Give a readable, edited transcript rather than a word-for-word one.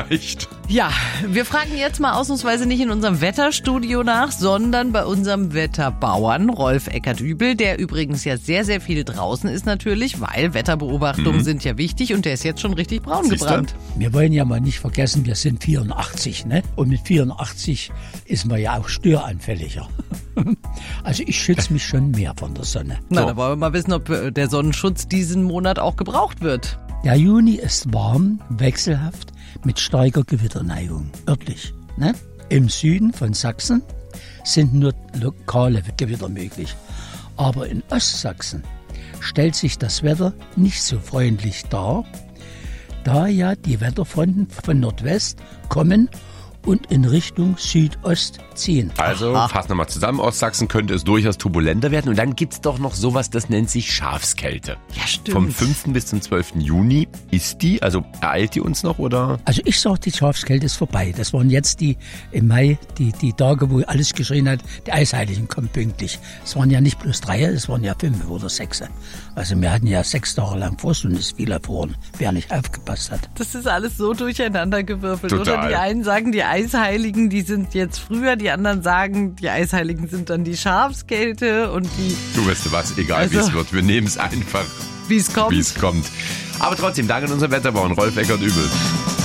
vielleicht. Ja, wir fragen jetzt mal ausnahmsweise nicht in unserem Wetterstudio nach, sondern bei unserem Wetterbauern Rolf Eckert-Übel, der übrigens ja sehr, sehr viel draußen ist natürlich, weil Wetterbeobachtungen sind ja wichtig und der ist jetzt schon richtig braun gebrannt. Wir wollen ja mal nicht vergessen, wir sind 84, ne? Und mit 84 ist man ja auch störanfälliger. Also ich schütze mich schon mehr von der Sonne. Na, da wollen wir mal wissen, ob der Sonnenschutz diesen Monat auch gebraucht wird. Der Juni ist warm, wechselhaft, mit starker Gewitterneigung, örtlich. Ne? Im Süden von Sachsen sind nur lokale Gewitter möglich. Aber in Ostsachsen stellt sich das Wetter nicht so freundlich dar, da ja die Wetterfronten von Nordwest kommen und in Richtung Südost ziehen. Also, fassen wir mal zusammen, Ostsachsen könnte es durchaus turbulenter werden. Und dann gibt's doch noch sowas, das nennt sich Schafskälte. Ja, stimmt. Vom 5. bis zum 12. Juni ist die, also ereilt die uns noch, oder? Also ich sage, die Schafskälte ist vorbei. Das waren jetzt im Mai die Tage, wo alles geschrien hat, die Eisheiligen kommen pünktlich. Es waren ja nicht bloß 3, es waren ja 5 oder 6. Also wir hatten ja 6 Tage lang Frost und es fiel erfroren, wer nicht aufgepasst hat. Das ist alles so durcheinandergewürfelt. Total. Oder die einen sagen, die Eisheiligen, die sind jetzt früher, die anderen sagen, die Eisheiligen sind dann die Schafskälte und die... Du weißt du was, egal wie es wird, wir nehmen es einfach, wie es kommt. wie es kommt. Aber trotzdem, danke an unseren Wetterbauern Rolf Eckert-Übel.